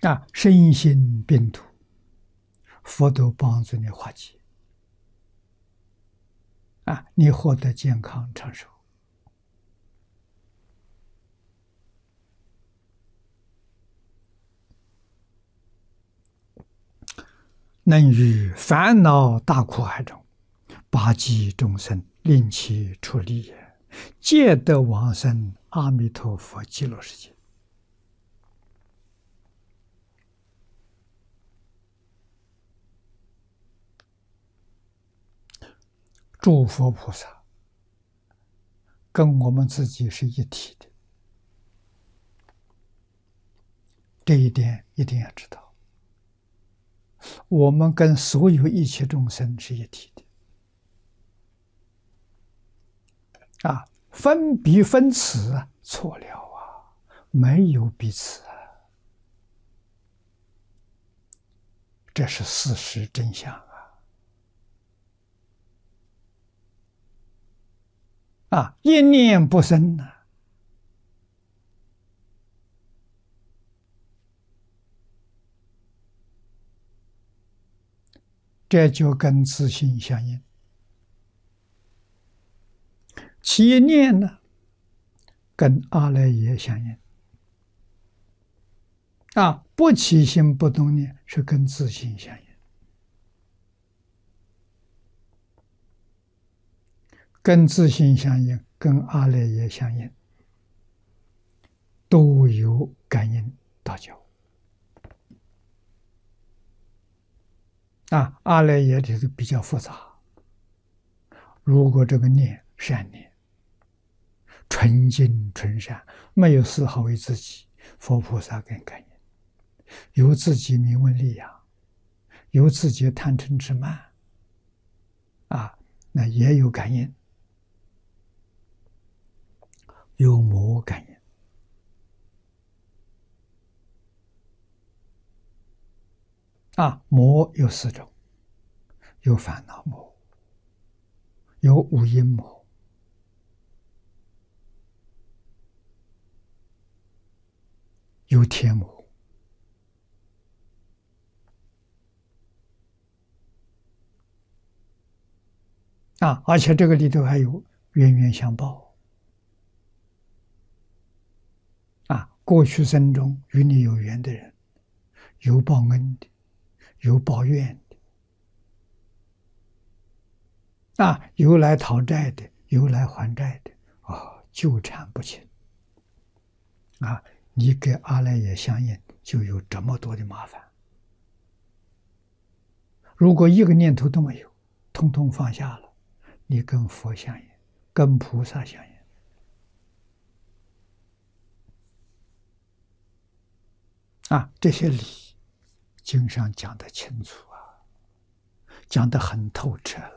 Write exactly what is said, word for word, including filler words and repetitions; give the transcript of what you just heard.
啊，身心病毒，佛都帮助你化解。啊，你获得健康长寿。能于烦恼大苦海中，拔济众生，令其出离也，皆得往生阿弥陀佛极乐世界。诸佛菩萨跟我们自己是一体的，这一点一定要知道。我们跟所有一切众生是一体的，啊，分彼分此啊，错了啊，没有彼此啊，这是事实真相啊！啊，一念不生呢，这就跟自性相应。其一念呢，跟阿赖耶相应。啊，不起心不动念是跟自性相应，跟自性相应，跟阿赖耶相应，都有感应道交。啊，阿赖耶这个比较复杂。如果这个念善念，纯净纯善，没有丝毫为自己，佛菩萨跟感应，有自己名闻利养，有自己贪嗔痴慢，啊，那也有感应，有魔感应。啊，魔有四种，有烦恼魔，有五阴魔，有天魔。啊，而且这个里头还有冤冤相报。啊，过去生中与你有缘的人，有报恩的，有报怨的，啊，有来讨债的，有来还债的，啊，纠缠不清。啊，你跟阿赖耶相应，就有这么多的麻烦。如果一个念头都没有，通通放下了，你跟佛相应，跟菩萨相应。啊，这些理经上讲得清楚啊，讲得很透彻了。